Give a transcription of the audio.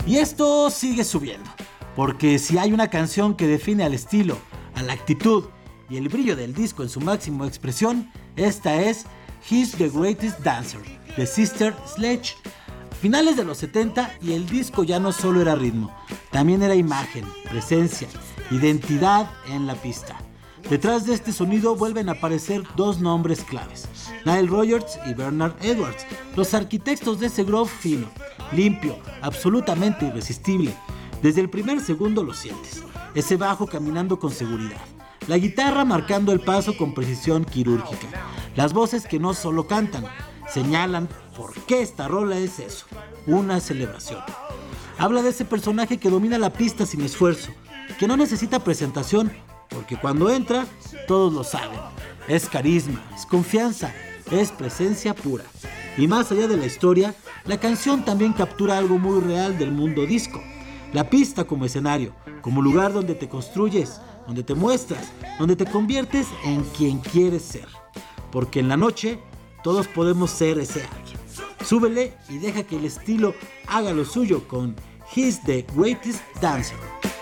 Y esto sigue subiendo, porque si hay una canción que define al estilo, a la actitud y el brillo del disco en su máxima expresión, esta es He's the Greatest Dancer, de Sister Sledge. Finales de los 70 y el disco ya no solo era ritmo, también era imagen, presencia, identidad en la pista. Detrás de este sonido vuelven a aparecer dos nombres claves, Nile Rodgers y Bernard Edwards, los arquitectos de ese groove fino, limpio, absolutamente irresistible. Desde el primer segundo lo sientes, ese bajo caminando con seguridad, la guitarra marcando el paso con precisión quirúrgica, las voces que no solo cantan, señalan por qué esta rola es eso, una celebración. Habla de ese personaje que domina la pista sin esfuerzo, que no necesita presentación, porque cuando entra, todos lo saben. Es carisma, es confianza, es presencia pura. Y más allá de la historia, la canción también captura algo muy real del mundo disco. La pista como escenario, como lugar donde te construyes, donde te muestras, donde te conviertes en quien quieres ser. Porque en la noche, todos podemos ser ese alguien. Súbele y deja que el estilo haga lo suyo con He's the Greatest Dancer.